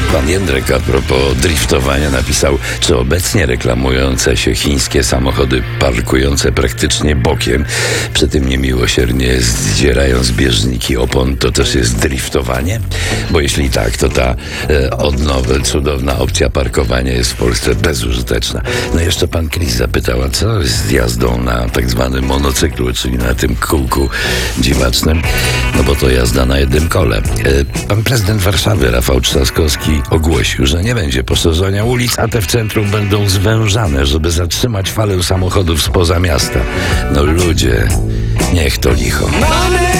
Pan Jędrek a propos driftowania napisał, czy obecnie reklamujące się chińskie samochody parkujące praktycznie bokiem, przy tym niemiłosiernie zdzierając bieżniki opon, to też jest driftowanie? Bo jeśli tak, to ta cudowna opcja parkowania jest w Polsce bezużyteczna. No jeszcze pan Chris zapytał, a co z jazdą na tak zwanym monocyklu, czyli na tym kółku dziwacznym? No bo to jazda na jednym kole. Pan prezydent Warszawy, Rafał Trzaskowski, ogłosił, że nie będzie poszerzania ulic, a te w centrum będą zwężane, żeby zatrzymać falę samochodów spoza miasta. No ludzie, niech to licho.